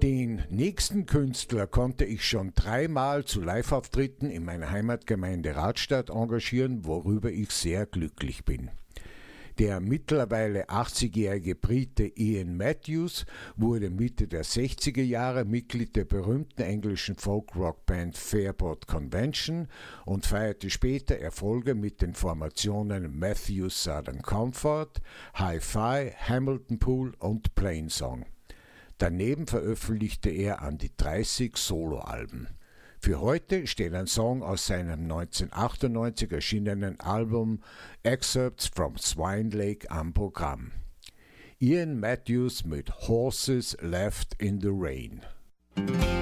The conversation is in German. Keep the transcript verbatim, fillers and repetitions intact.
Den nächsten Künstler konnte ich schon dreimal zu Live-Auftritten in meiner Heimatgemeinde Radstadt engagieren, worüber ich sehr glücklich bin. Der mittlerweile achtzigjährige Brite Ian Matthews wurde Mitte der sechziger Jahre Mitglied der berühmten englischen Folk-Rock-Band Fairport Convention und feierte später Erfolge mit den Formationen Matthews Southern Comfort, Hi-Fi, Hamilton Pool und Plainsong. Daneben veröffentlichte er an die dreißig Soloalben. Für heute steht ein Song aus seinem neunzehnhundertachtundneunzig erschienenen Album Excerpts from Swine Lake am Programm. Ian Matthews mit Horses Left in the Rain.